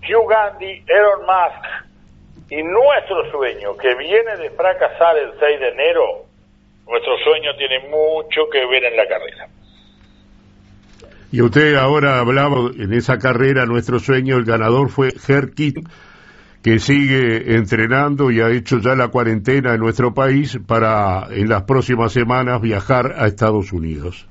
Hugh Gandhi, Elon Musk y nuestro sueño, que viene de fracasar el 6 de enero, nuestro sueño tiene mucho que ver en la carrera. Y usted ahora hablaba en esa carrera, nuestro sueño, el ganador fue Herr Kitt, que sigue entrenando y ha hecho ya la cuarentena en nuestro país para en las próximas semanas viajar a Estados Unidos.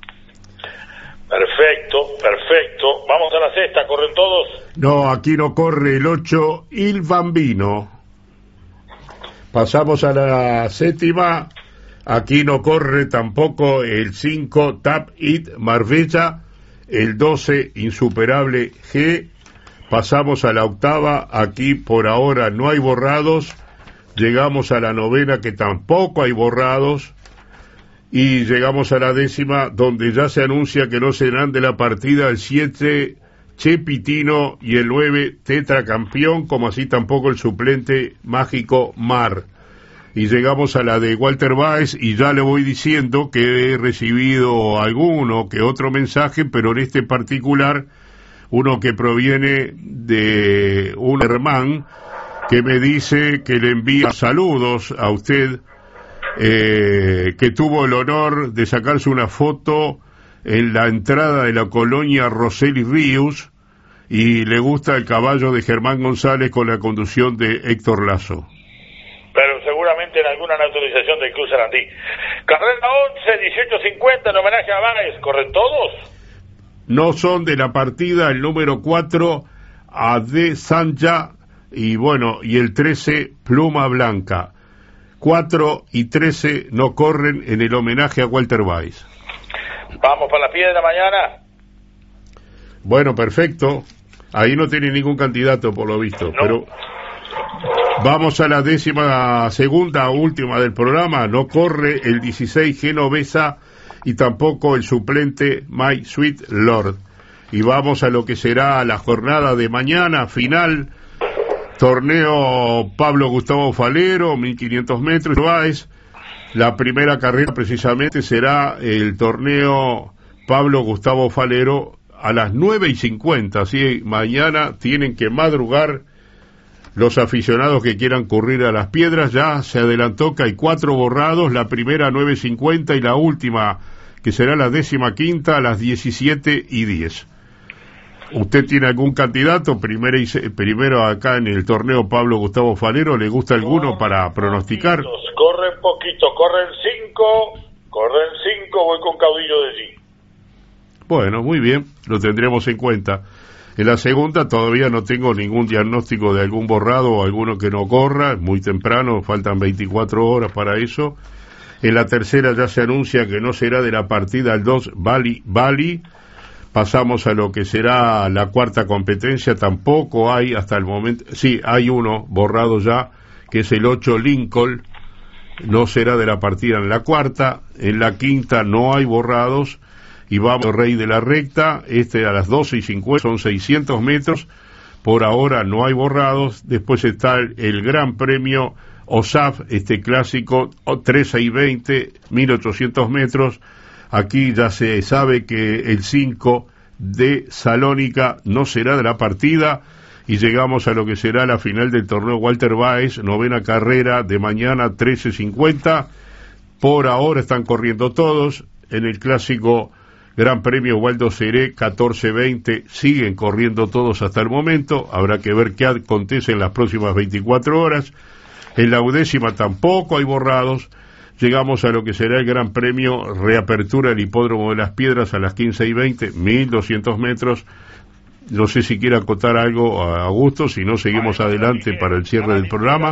Perfecto. Vamos a la sexta, ¿corren todos? No, aquí no corre el 8, Il Bambino. Pasamos a la séptima, aquí no corre tampoco el 5, Tap It Marbella, el 12, Insuperable G. Pasamos a la octava, aquí por ahora no hay borrados. Llegamos a la novena, que tampoco hay borrados. Y llegamos a la décima, donde ya se anuncia que no serán de la partida el 7, Chepitino, y el 9, tetracampeón, como así tampoco el suplente Mágico Mar. Y llegamos a la de Walter Baez, y ya le voy diciendo que he recibido alguno que otro mensaje, pero en este particular, uno que proviene de un hermano que me dice que le envía saludos a usted, que tuvo el honor de sacarse una foto en la entrada de la colonia Roseli Ríos, y le gusta el caballo de Germán González con la conducción de Héctor Lazo. Pero seguramente en alguna naturalización del Club Sarandí. Carrera 11, 1850, en homenaje a Báez, ¿corren todos? No son de la partida el número 4, Ade Sanja, y bueno, y el 13, Pluma Blanca. 4 y 13 no corren en el homenaje a Walter Baez. Vamos para la piedra mañana. Bueno, perfecto. Ahí no tiene ningún candidato por lo visto, no. Pero vamos a la 12ª, última del programa. No corre el 16, Genovesa, y tampoco el suplente My Sweet Lord. Y vamos a lo que será la jornada de mañana, final. Torneo Pablo Gustavo Falero, 1500 metros. Baez. La primera carrera precisamente será el torneo Pablo Gustavo Falero a las 9:50. Así mañana tienen que madrugar los aficionados que quieran correr a las piedras. Ya se adelantó que hay 4 borrados, la primera a 9:50 y la última, que será la 15ª, a las 17:10. ¿Usted tiene algún candidato primero acá en el torneo Pablo Gustavo Falero? ¿Le gusta alguno para pronosticar? Corren poquito, corren 5, voy con Caudillo de G. Bueno, muy bien, lo tendremos en cuenta. En la segunda todavía no tengo ningún diagnóstico de algún borrado o alguno que no corra, es muy temprano, faltan 24 horas para eso. En la tercera ya se anuncia que no será de la partida el 2, Bali. Pasamos a lo que será la cuarta competencia, tampoco hay hasta el momento, sí, hay uno borrado ya, que es el 8, Lincoln, no será de la partida en la cuarta. En la quinta no hay borrados, y vamos Rey de la Recta, a las 12:50, son 600 metros, por ahora no hay borrados. Después está el Gran Premio OSAF, clásico, 13:20, 1800 metros. Aquí ya se sabe que el 5 de Salónica no será de la partida, y llegamos a lo que será la final del torneo Walter Baez, novena carrera de mañana, 13:50. Por ahora están corriendo todos. En el clásico Gran Premio Waldo Seré, 14:20, siguen corriendo todos hasta el momento. Habrá que ver qué acontece en las próximas 24 horas. En la 10ª tampoco hay borrados. Llegamos a lo que será el Gran Premio Reapertura del Hipódromo de las Piedras a las 15:20, 1200 metros. No sé si quiere acotar algo a gusto, si no seguimos adelante para el cierre del programa.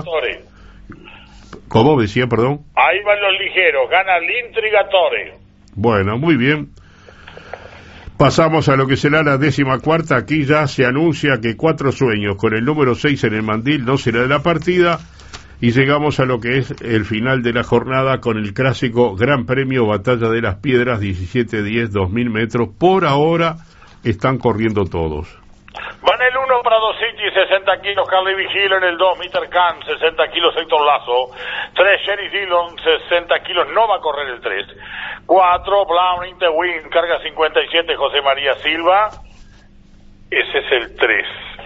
¿Cómo decía, perdón? Ahí van los ligeros, gana l'Intrigatore. Bueno, muy bien. Pasamos a lo que será la 14ª. Aquí ya se anuncia que 4 sueños con el número 6 en el mandil no será de la partida. Y llegamos a lo que es el final de la jornada con el clásico Gran Premio Batalla de las Piedras, 17:10, 2000 metros. Por ahora están corriendo todos. Van el 1 Prado City, 60 kilos Carly Vigil. En el 2 Mr. Khan, 60 kilos Héctor Lazo. 3 Sheriff Dillon, 60 kilos, no va a correr el 3. 4 Brown in the Wind, carga 57 José María Silva. Ese es el 3.